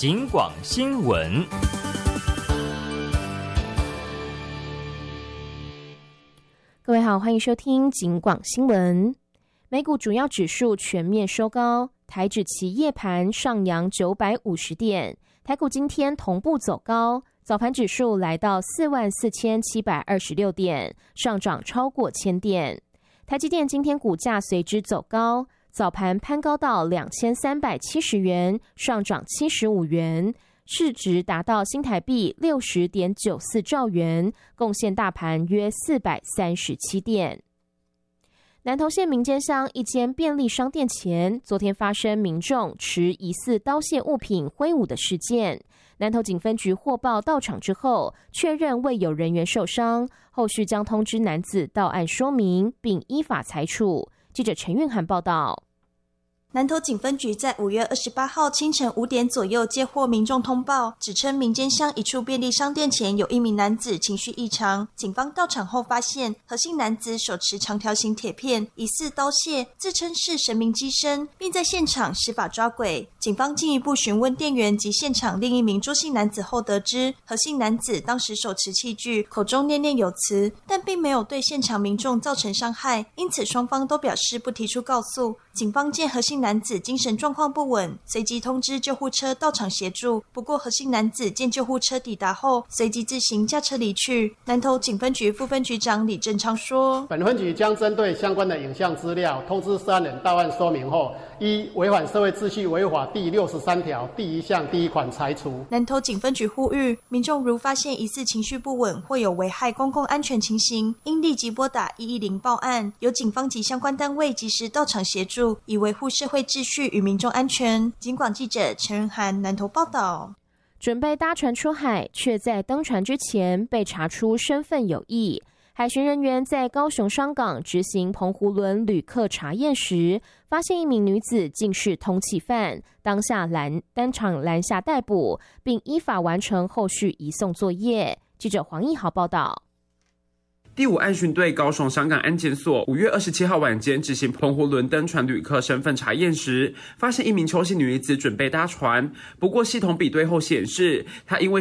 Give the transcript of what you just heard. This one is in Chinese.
警广新闻。 各位好，欢迎收听警广新闻。美股主要指数全面收高，台指期夜盘上扬950点，台股今天同步走高，早盘指数来到44726点，上涨超过1000点。台积电今天股价随之走高，早盘攀高到2370元，上涨75元。市值达到新台币60.94兆元，贡献大盘约437点。南投县民间乡一间便利商店前，昨天发生民众持疑似刀械物品挥舞的事件。南投警分局获报到场之后，确认未有人员受伤，后续将通知男子到案说明，并依法裁处。记者陈韵涵报道。 南投警分局在5月28号清晨5点左右接获民众通报，指称民间乡一处便利商店前有一名男子情绪异常。警方到场后发现，何姓男子手持长条形铁片，疑似刀械，自称是神明机身，并在现场施法抓鬼。警方进一步询问店员及现场另一名朱姓男子后得知，何姓男子当时手持器具，口中念念有词，但并没有对现场民众造成伤害，因此双方都表示不提出告诉。警方见何姓男子精神状况不稳，随即通知救护车到场协助。不过何姓男子见救护车抵达后，随即自行驾车离去。南投警分局副分局长李正昌说， 本分局将针对相关的影像资料通知涉案人到案说明后，依违反社会秩序违法第63条第1项第1款裁处。 南投警分局呼吁民众如发现疑似情绪不稳或有危害公共安全情形，应立即拨打110报案，由警方及相关单位及时到场协助，以维护社会秩序与民众安全。警广记者陈仁涵南投报道。 准备搭船出海，却在登船之前被查出身份有异。海巡人员在高雄商港执行澎湖轮旅客查验时，发现一名女子竟是通缉犯，当场拦下逮捕，并依法完成后续移送作业。记者黄义豪报道。 第5岸巡队高雄香港安检所5月27号晚间执行澎湖轮登船旅客身份查验时，发现一名邱姓女子准备搭船，不过系统比对后显示，她因为